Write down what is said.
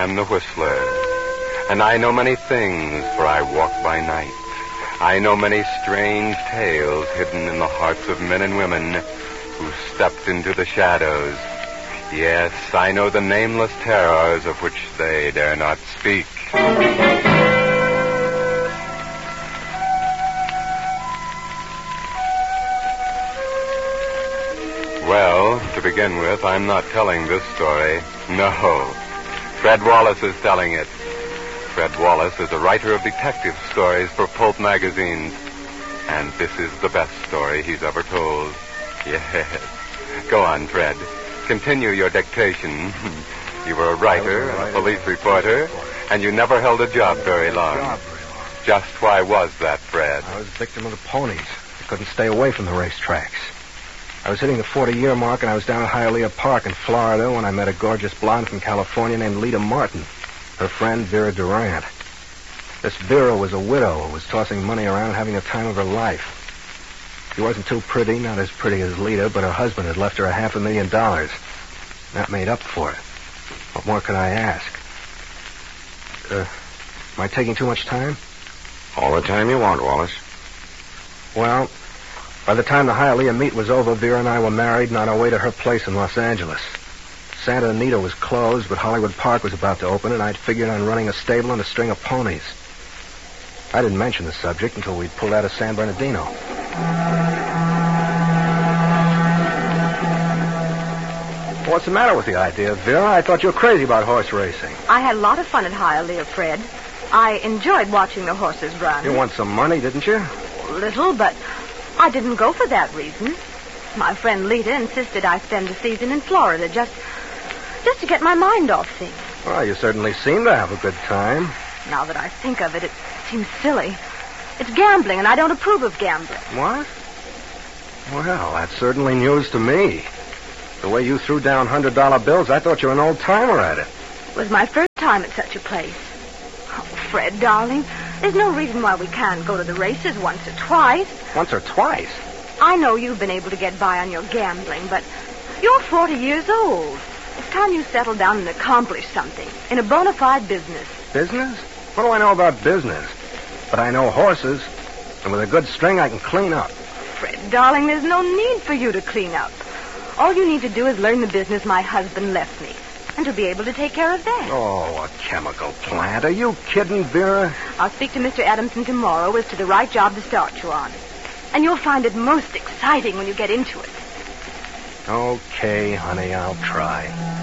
am the Whistler, and I know many things, for I walk by night. I know many strange tales hidden in the hearts of men and women who stepped into the shadows. Yes, I know the nameless terrors of which they dare not speak. Well, to begin with, I'm not telling this story. No. Fred Wallace is telling it. Fred Wallace is a writer of detective stories for pulp magazines. And this is the best story he's ever told. Yes. Go on, Fred. Continue your dictation. You were a writer and a police reporter, and you never held a job very long. Just why was that, Fred? I was a victim of the ponies. I couldn't stay away from the racetracks. I was hitting the 40-year mark, and I was down at Hialeah Park in Florida when I met a gorgeous blonde from California named Lita Martin. Her friend, Vera Durant. This Vera was a widow who was tossing money around and having the time of her life. She wasn't too pretty, not as pretty as Lita, but her husband had left her $500,000. That made up for it. What more could I ask? Am I taking too much time? All the time you want, Wallace. Well, by the time the Hialeah meet was over, Vera and I were married and on our way to her place in Los Angeles. Santa Anita was closed, but Hollywood Park was about to open, and I'd figured on running a stable and a string of ponies. I didn't mention the subject until we'd pulled out of San Bernardino. What's the matter with the idea, Vera? I thought you were crazy about horse racing. I had a lot of fun at Hialeah, Fred. I enjoyed watching the horses run. You won some money, didn't you? Little, but I didn't go for that reason. My friend Lita insisted I spend the season in Florida just to get my mind off things. Well, you certainly seem to have a good time. Now that I think of it, it seems silly. It's gambling, and I don't approve of gambling. What? Well, that's certainly news to me. The way you threw down $100 bills, I thought you were an old-timer at it. It was my first time at such a place. Oh, Fred, darling, there's no reason why we can't go to the races once or twice. Once or twice? I know you've been able to get by on your gambling, but you're 40 years old. It's time you settled down and accomplished something in a bona fide business. Business? What do I know about business? But I know horses, and with a good string, I can clean up. Fred, darling, there's no need for you to clean up. All you need to do is learn the business my husband left me, and to be able to take care of that. Oh, a chemical plant. Are you kidding, Vera? I'll speak to Mr. Adamson tomorrow as to the right job to start you on. And you'll find it most exciting when you get into it. Okay, honey, I'll try.